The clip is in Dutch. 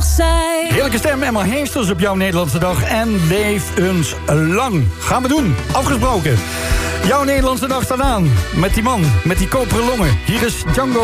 dag zijn. Heerlijke stem, Emma Heesters op jouw Nederlandse dag. En leef eens lang. Gaan we doen. Afgesproken. Jouw Nederlandse dag staat aan. Met die man, met die koperen longen. Hier is Django.